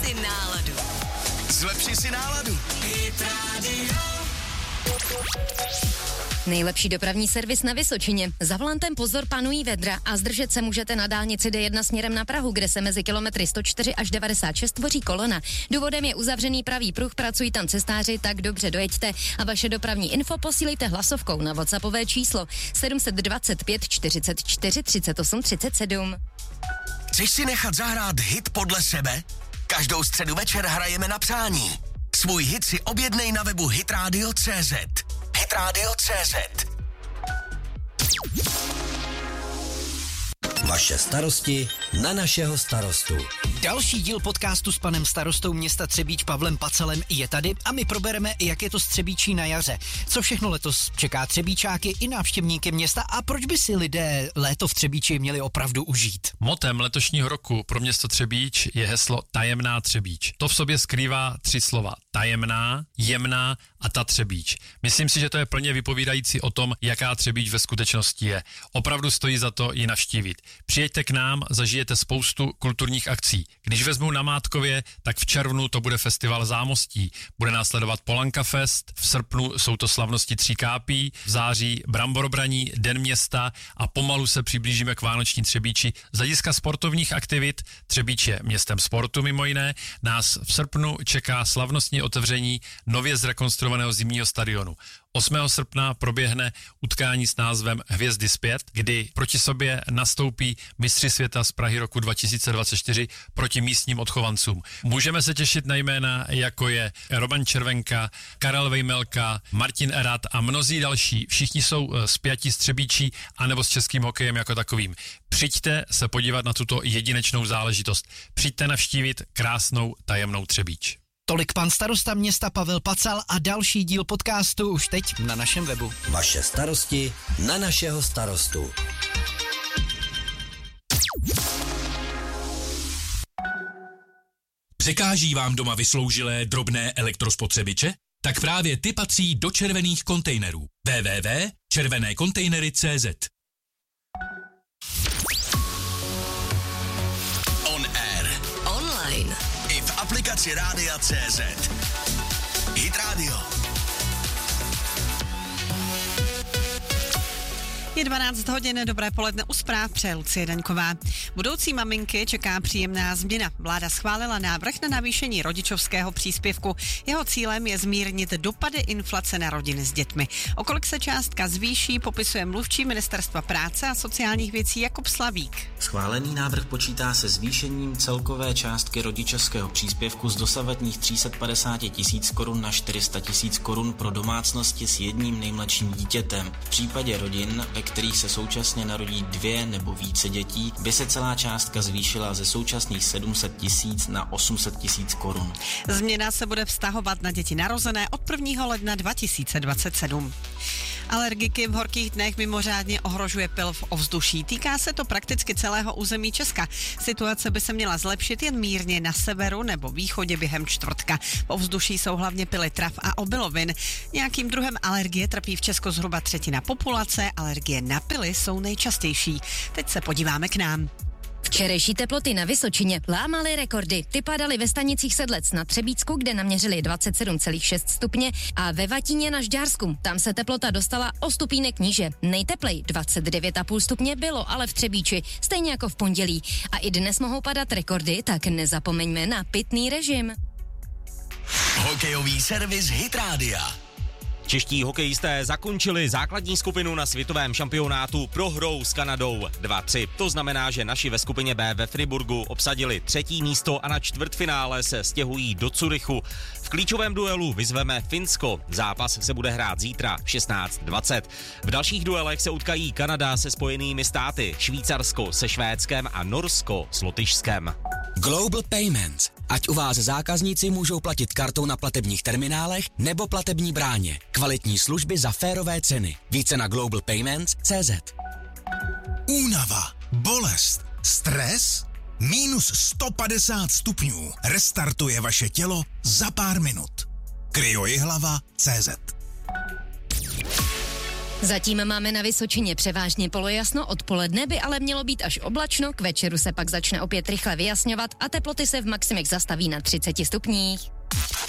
si náladu. Zlepši si náladu. Hit Radio. Nejlepší dopravní servis na Vysočině. Za volantem pozor, panují vedra a zdržet se můžete na dálnici D1 směrem na Prahu, kde se mezi kilometry 104 až 96 tvoří kolona. Důvodem je uzavřený pravý pruh, pracují tam cestáři, tak dobře dojeďte a vaše dopravní info posílejte hlasovkou na WhatsAppové číslo 725 44 38 37. Chceš si nechat zahrát hit podle sebe? Každou středu večer hrajeme na přání. Svůj hit si objednej na webu hitradio.cz. Hitradio.cz. Vaše starosti na našeho starostu. Další díl podcastu s panem starostou města Třebíč Pavlem Pacelem je tady a my probereme, jak je to s Třebíčí na jaře. Co všechno letos čeká Třebíčáky i návštěvníky města a proč by si lidé léto v Třebíči měli opravdu užít. Motem letošního roku pro město Třebíč je heslo Tajemná Třebíč. To v sobě skrývá 3 slova. Tajemná, jemná a ta Třebíč. Myslím si, že to je plně vypovídající o tom, jaká Třebíč ve skutečnosti je. Opravdu stojí za to ji navštívit. Přijeďte k nám, zažijete spoustu kulturních akcí. Když vezmu na Mátkově, tak v červnu to bude festival Zámostí. Bude následovat Polanka Fest, v srpnu jsou to slavnosti Tří kápí, v září Bramborobraní, Den města a pomalu se přiblížíme k vánoční Třebíči. Z hlediska sportovních aktivit, Třebíč je městem sportu mimo jiné, nás v srpnu čeká slavnostní otevření nově zrekonstruovaného zimního stadionu. 8. srpna proběhne utkání s názvem Hvězdy zpět, kdy proti sobě nastoupí mistři světa z Prahy roku 2024 proti místním odchovancům. Můžeme se těšit na jména, jako je Roman Červenka, Karel Vejmelka, Martin Erat a mnozí další. Všichni jsou spjatí s Třebíčí anebo s českým hokejem jako takovým. Přijďte se podívat na tuto jedinečnou záležitost. Přijďte navštívit krásnou tajemnou Třebíč. Tolik pan starosta města Pavel Pacal a další díl podcastu už teď na našem webu. Vaše starosti na našeho starostu. Překáží vám doma vysloužilé drobné elektrospotřebiče? Tak právě ty patří do červených kontejnerů. www.červenékontejnery.cz. On air. Online. I v aplikaci Rádia.cz. Hit Radio. Je 12 hodin, dobré poledne, u zpráv přeje Lucie Daňková. Budoucí maminky čeká příjemná změna. Vláda schválila návrh na navýšení rodičovského příspěvku. Jeho cílem je zmírnit dopady inflace na rodiny s dětmi. O kolik se částka zvýší, popisuje mluvčí Ministerstva práce a sociálních věcí Jakub Slavík. Schválený návrh počítá se zvýšením celkové částky rodičovského příspěvku z dosavadních 350 000 korun na 400 000 korun pro domácnosti s jedním nejmladším dítětem. V případě rodin, ve kterých se současně narodí 2 nebo více dětí, by se celá částka zvýšila ze současných 700 000 na 800 000 korun. Změna se bude vztahovat na děti narozené od 1. ledna 2027. Alergiky v horkých dnech mimořádně ohrožuje pyl v ovzduší. Týká se to prakticky celého území Česka. Situace by se měla zlepšit jen mírně na severu nebo východě během čtvrtka. V ovzduší jsou hlavně pyly trav a obilovin. Nějakým druhem alergie trpí v Česku zhruba 1/3 populace. Alergie na pyly jsou nejčastější. Teď se podíváme k nám. Včerejší teploty na Vysočině lámaly rekordy. Ty padaly ve stanicích Sedlec na Třebícku, kde naměřili 27,6 stupně a ve Vatíně na Žďársku. Tam se teplota dostala o stupínek níže. Nejteplej 29,5 stupně bylo ale v Třebíči, stejně jako v pondělí. A i dnes mohou padat rekordy, tak nezapomeňme na pitný režim. Hokejový servis Hit Rádia. Čeští hokejisté zakončili základní skupinu na světovém šampionátu prohrou s Kanadou 2-3. To znamená, že naši ve skupině B ve Friburgu obsadili 3. místo a na čtvrtfinále se stěhují do Curychu. V klíčovém duelu vyzveme Finsko. Zápas se bude hrát zítra v 16:20. V dalších duelech se utkají Kanada se Spojenými státy, Švýcarsko se Švédskem a Norsko s Lotyšskem. Global Payments. Ať u vás zákazníci můžou platit kartou na platebních terminálech nebo platební bráně. Kvalitní služby za férové ceny. Více na globalpayments.cz. Únava, bolest, stres? Minus 150 stupňů. Restartuje vaše tělo za pár minut. Kryojihlava.cz. Zatím máme na Vysočině převážně polojasno, odpoledne by ale mělo být až oblačno, k večeru se pak začne opět rychle vyjasňovat a teploty se v maximech zastaví na 30 stupních.